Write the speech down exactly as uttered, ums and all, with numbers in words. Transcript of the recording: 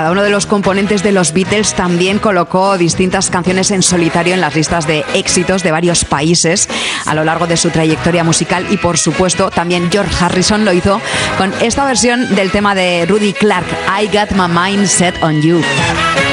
cada uno de los componentes de los Beatles también colocó distintas canciones en solitario en las listas de éxitos de varios países a lo largo de su trayectoria musical, y por supuesto también George Harrison lo hizo con esta versión del tema de Rudy Clark, I Got My Mind Set on You.